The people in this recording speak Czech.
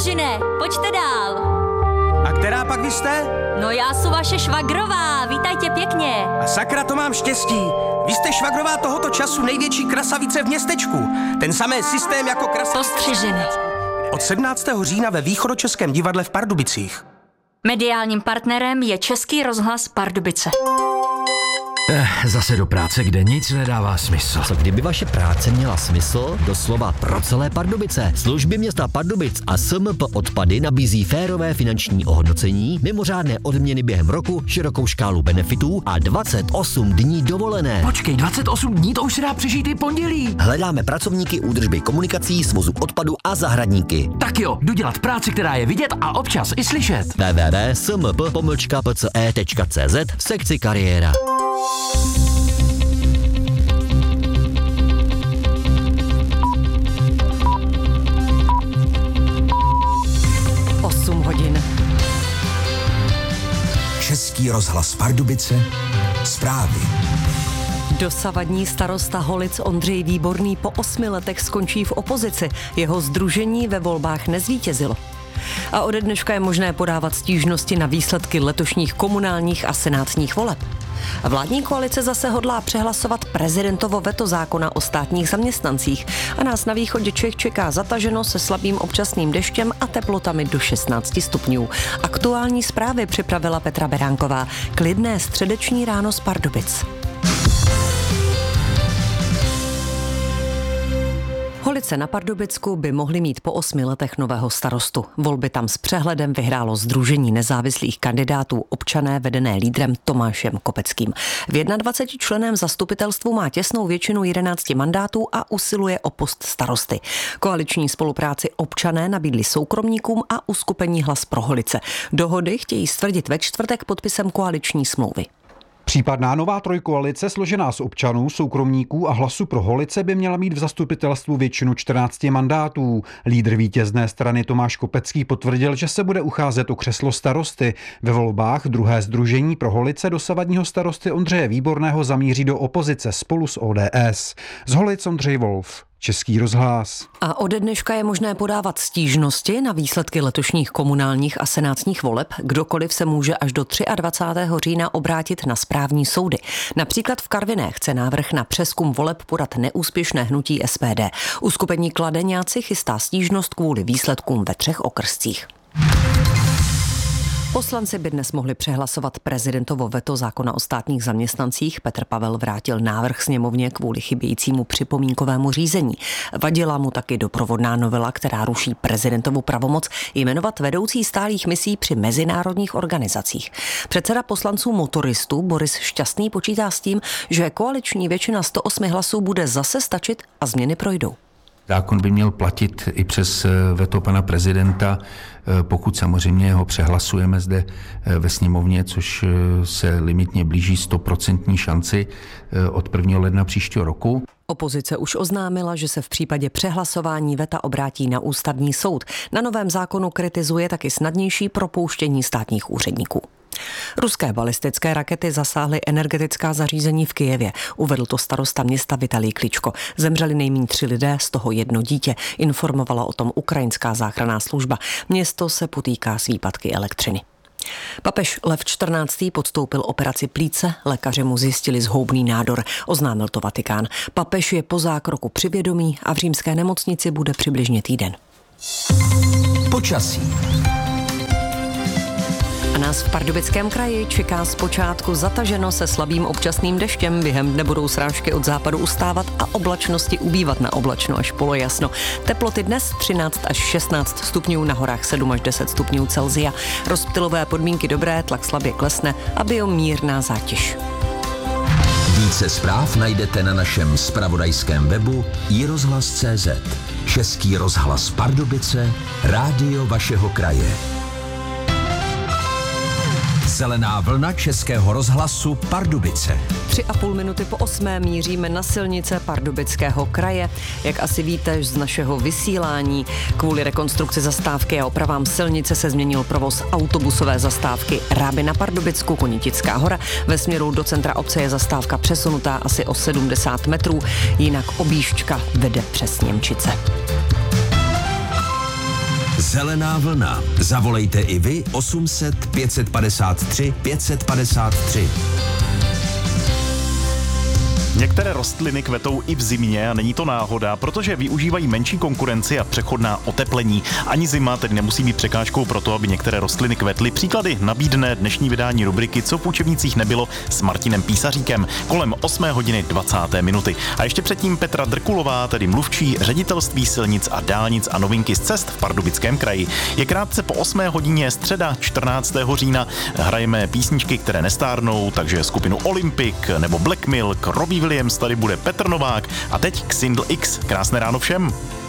Kateřine, pojďte dál. A která pak vy jste? No já jsou vaše švagrová, vítajte pěkně. A sakra, to mám štěstí. Vy jste švagrová tohoto času největší krasavice v městečku. Ten samý systém jako krasavice. Postřiženy. Od 17. října ve Východočeském divadle v Pardubicích. Mediálním partnerem je Český rozhlas Pardubice. Zase do práce, kde nic nedává smysl. Co kdyby vaše práce měla smysl? Doslova pro celé Pardubice. Služby města Pardubic a SMP Odpady nabízí férové finanční ohodnocení, mimořádné odměny během roku, širokou škálu benefitů a 28 dní dovolené. Počkej, 28 dní, to už se dá přežít i pondělí. Hledáme pracovníky údržby komunikací, svozu odpadu a zahradníky. Tak jo, jdu dělat práci, která je vidět a občas i slyšet. www.smp-pce.cz v sekci kariéra. Český rozhlas Pardubice, zprávy. Dosavadní starosta Holic Ondřej Výborný po 8 letech skončí v opozici. Jeho sdružení ve volbách nezvítězilo. A ode dneška je možné podávat stížnosti na výsledky letošních komunálních a senátních voleb. Vládní koalice zase hodlá přehlasovat prezidentovo veto zákona o státních zaměstnancích a nás na východě Čech čeká zataženo se slabým občasným deštěm a teplotami do 16 stupňů. Aktuální zprávy připravila Petra Beránková. Klidné středeční ráno z Pardubic. Holice na Pardubicku by mohly mít po 8 letech nového starostu. Volby tam s přehledem vyhrálo sdružení nezávislých kandidátů Občané vedené lídrem Tomášem Kopeckým. V 21členném zastupitelstvu má těsnou většinu 11 mandátů a usiluje o post starosty. Koaliční spolupráci Občané nabídli soukromníkům a uskupení Hlas pro Holice. Dohody chtějí stvrdit ve čtvrtek podpisem koaliční smlouvy. Případná nová trojkoalice složená z občanů, soukromníků a Hlasu pro Holice by měla mít v zastupitelstvu většinu 14 mandátů. Lídr vítězné strany Tomáš Kopecký potvrdil, že se bude ucházet o křeslo starosty. Ve volbách druhé sdružení pro Holice dosavadního starosty Ondřeje Výborného zamíří do opozice spolu s ODS. Z Holic Ondřej Wolf. Český rozhlas. A ode dneška je možné podávat stížnosti na výsledky letošních komunálních a senátních voleb. Kdokoliv se může až do 23. října obrátit na správní soudy. Například v Karviné chce návrh na přezkum voleb podat neúspěšné hnutí SPD. Uskupení Kladeňáci chystá stížnost kvůli výsledkům ve 3 okrscích. Poslanci by dnes mohli přehlasovat prezidentovo veto zákona o státních zaměstnancích. Petr Pavel vrátil návrh sněmovně kvůli chybějícímu připomínkovému řízení. Vadila mu taky doprovodná novela, která ruší prezidentovu pravomoc jmenovat vedoucí stálých misí při mezinárodních organizacích. Předseda poslanců motoristů Boris Šťastný počítá s tím, že koaliční většina 108 hlasů bude zase stačit a změny projdou. Zákon by měl platit i přes veto pana prezidenta, pokud samozřejmě ho přehlasujeme zde ve sněmovně, což se limitně blíží 100% šanci od 1. ledna příštího roku. Opozice už oznámila, že se v případě přehlasování veta obrátí na ústavní soud. Na novém zákonu kritizuje taky snadnější propouštění státních úředníků. Ruské balistické rakety zasáhly energetická zařízení v Kyjevě. Uvedl to starosta města Vitalij Kličko. Zemřeli nejméně 3 lidé, z toho 1 dítě. Informovala o tom ukrajinská záchranná služba. Město se potýká s výpadky elektřiny. Papež Lev XIV. Podstoupil operaci plíce, lékaři mu zjistili zhoubný nádor, oznámil to Vatikán. Papež je po zákroku při vědomí a v římské nemocnici bude přibližně týden. Počasí. A nás v Pardubickém kraji čeká zpočátku zataženo se slabým občasným deštěm. Během dne budou srážky od západu ustávat a oblačnosti ubývat na oblačno až polojasno. Teploty dnes 13 až 16 stupňů, na horách 7 až 10 stupňů Celsia. Rozptylové podmínky dobré, tlak slabě klesne a biomírná zátěž. Více zpráv najdete na našem zpravodajském webu iRozhlas.cz. Český rozhlas Pardubice, rádio vašeho kraje. Zelená vlna Českého rozhlasu Pardubice. 3,5 minuty po 8 míříme na silnice Pardubického kraje. Jak asi víte z našeho vysílání, kvůli rekonstrukci zastávky a opravám silnice se změnil provoz autobusové zastávky Ráby na Pardubicku, Konitická hora. Ve směru do centra obce je zastávka přesunutá asi o 70 metrů, jinak objížďka vede přes Němčice. Zelená vlna. Zavolejte i vy 800 553 553. Některé rostliny kvetou i v zimě a není to náhoda, protože využívají menší konkurenci a přechodná oteplení. Ani zima tedy nemusí být překážkou pro to, aby některé rostliny kvetly. Příklady nabídne dnešní vydání rubriky Co v učebnicích nebylo s Martinem Písaříkem kolem 8:20. A ještě předtím Petra Drkulová, tedy mluvčí Ředitelství silnic a dálnic a novinky z cest v Pardubickém kraji. Je krátce po 8 hodině, středa 14. října. Hrajeme písničky, které nestárnou, takže skupinu Olympic nebo Black Milk, Robbie Williams, tady bude Petr Novák a teď k Single X. Krásné ráno všem.